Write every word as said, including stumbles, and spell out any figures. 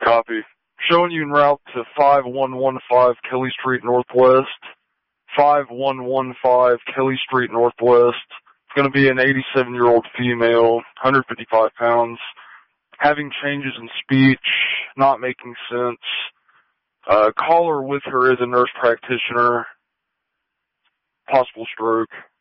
Copy. Showing you en route to five one one five Kelly Street Northwest. five one one five Kelly Street Northwest. It's going to be an eighty-seven-year-old female, one hundred fifty-five pounds, having changes in speech, not making sense. Uh, caller with her is a nurse practitioner. Possible stroke.